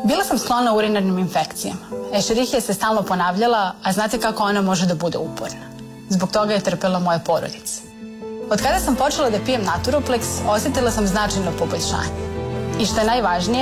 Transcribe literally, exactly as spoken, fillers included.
Bila sam sklona urinarnim infekcijama. Escherichia se stalno ponavljala, a znate kako ona može da bude uporna. Zbog toga je trpela moja porodica. Od kada sam počela da pijem Naturoplex, osjetila sam značajno poboljšanje. I što je najvažnije,